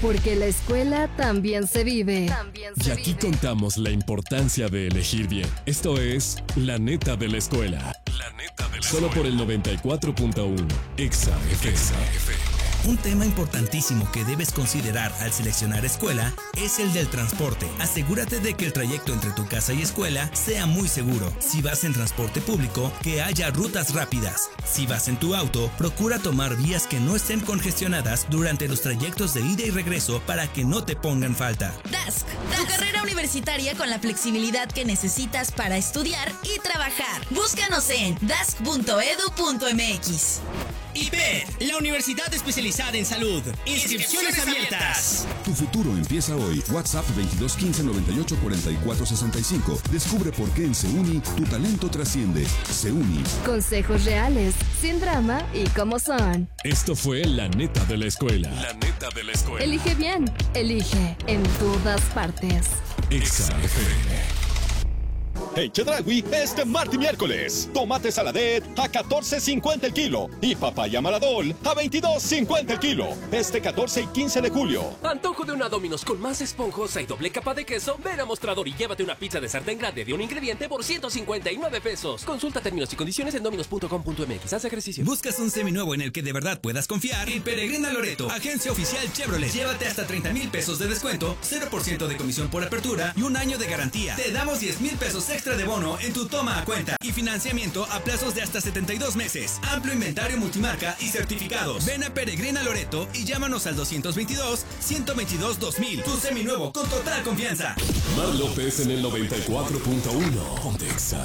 Porque la escuela también se vive. Y aquí contamos la importancia de elegir bien. Esto es La Neta de la Escuela. La Neta de la Solo escuela. Por el 94.1 Exa FM. Un tema importantísimo que debes considerar al seleccionar escuela es el del transporte. Asegúrate de que el trayecto entre tu casa y escuela sea muy seguro. Si vas en transporte público, que haya rutas rápidas. Si vas en tu auto, procura tomar vías que no estén congestionadas durante los trayectos de ida y regreso para que no te pongan falta. DASC, tu carrera universitaria con la flexibilidad que necesitas para estudiar y trabajar. Búscanos en dask.edu.mx. IPED, la Universidad Especializada en Salud. Inscripciones abiertas. Tu futuro empieza hoy. WhatsApp 2215 98 44 65. Descubre por qué en SEUNI tu talento trasciende. SEUNI. Consejos reales, sin drama y como son. Esto fue La Neta de la Escuela. La Neta de la Escuela. Elige bien, elige en todas partes. Exa FM. En Chedraui, este martes y miércoles, tomate saladet a $14.50 el kilo y papaya maradol a $22.50 el kilo. Este 14 y 15 de julio. Antojo de una Domino's con más esponjosa y doble capa de queso. Ven a Mostrador y llévate una pizza de sartén grande de un ingrediente por $159. Consulta términos y condiciones en dominos.com.mx. Haz ejercicio. ¿Buscas un seminuevo en el que de verdad puedas confiar? En Peregrina Loreto, agencia oficial Chevrolet. Llévate hasta $30,000 de descuento, 0% de comisión por apertura y un año de garantía. Te damos $10,000 extra de bono en tu toma a cuenta y financiamiento a plazos de hasta 72 meses. Amplio inventario multimarca y certificados. Ven a Peregrina Loreto y llámanos al 222-122-2000. Tu seminuevo con total confianza. Mar López en el 94.1. Ponte Exa.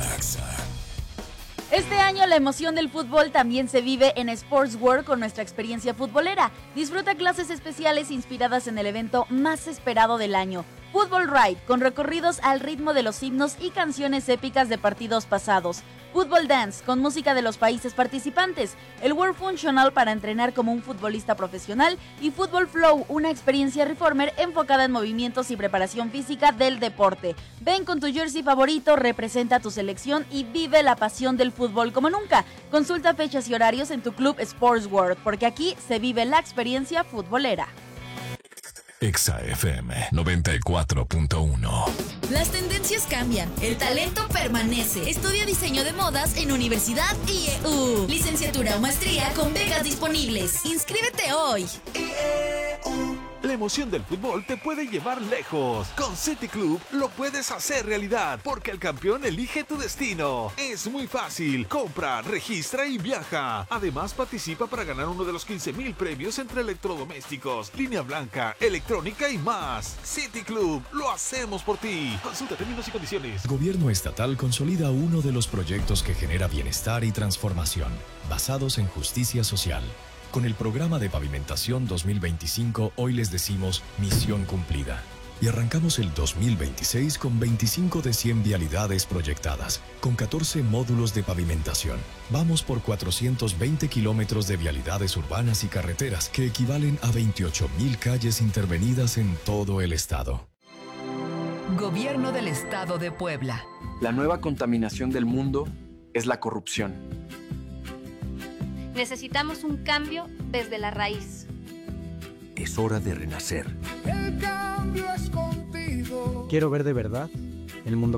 Este año la emoción del fútbol también se vive en Sports World con nuestra experiencia futbolera. Disfruta clases especiales inspiradas en el evento más esperado del año. Football Ride, con recorridos al ritmo de los himnos y canciones épicas de partidos pasados. Football Dance, con música de los países participantes. El World Functional para entrenar como un futbolista profesional. Y Football Flow, una experiencia reformer enfocada en movimientos y preparación física del deporte. Ven con tu jersey favorito, representa a tu selección y vive la pasión del fútbol como nunca. Consulta fechas y horarios en tu club Sports World, porque aquí se vive la experiencia futbolera. Exa FM 94.1. Las tendencias cambian, el talento permanece. Estudia diseño de modas en Universidad IEU. Licenciatura o maestría con becas disponibles. Inscríbete hoy. La emoción del fútbol te puede llevar lejos. Con City Club lo puedes hacer realidad, porque el campeón elige tu destino. Es muy fácil. Compra, registra y viaja. Además, participa para ganar uno de los 15,000 premios entre electrodomésticos, línea blanca, electrónica y más. City Club, lo hacemos por ti. Consulta términos y condiciones. Gobierno estatal consolida uno de los proyectos que genera bienestar y transformación, basados en justicia social. Con el programa de pavimentación 2025, hoy les decimos misión cumplida. Y arrancamos el 2026 con 25 de 100 vialidades proyectadas, con 14 módulos de pavimentación. Vamos por 420 kilómetros de vialidades urbanas y carreteras, que equivalen a 28,000 calles intervenidas en todo el estado. Gobierno del Estado de Puebla. La nueva contaminación del mundo es la corrupción. Necesitamos un cambio desde la raíz. Es hora de renacer. El cambio es contigo. Quiero ver de verdad el mundo